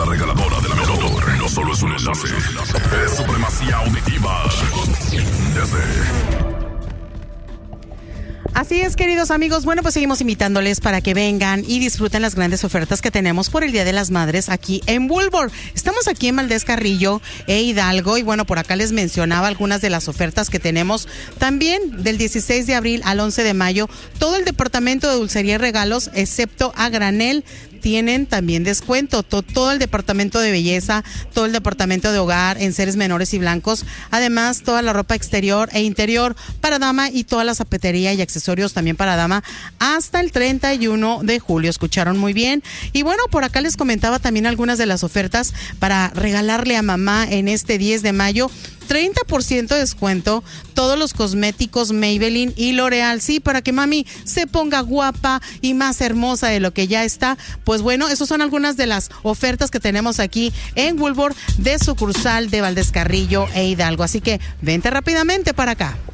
regaladora de la mejor. No solo es un enlace, es supremacía auditiva. Así es, queridos amigos. Bueno, pues seguimos invitándoles para que vengan y disfruten las grandes ofertas que tenemos por el Día de las Madres aquí en Woolworth. Estamos aquí en Valdez Carrillo e Hidalgo y bueno, por acá les mencionaba algunas de las ofertas que tenemos también del 16 de abril al 11 de mayo. Todo el departamento de dulcería y regalos, excepto a granel, tienen también descuento. Todo el departamento de belleza, todo el departamento de hogar, enseres menores y blancos. Además, toda la ropa exterior e interior para dama y toda la zapatería y accesorios también para dama hasta el 31 de julio. Escucharon muy bien. Y bueno, por acá les comentaba también algunas de las ofertas para regalarle a mamá en este 10 de mayo. 30% de descuento, todos los cosméticos Maybelline y L'Oreal, sí, para que mami se ponga guapa y más hermosa de lo que ya está. Pues bueno, esas son algunas de las ofertas que tenemos aquí en Woolworth de sucursal de Valdez Carrillo e Hidalgo. Así que vente rápidamente para acá.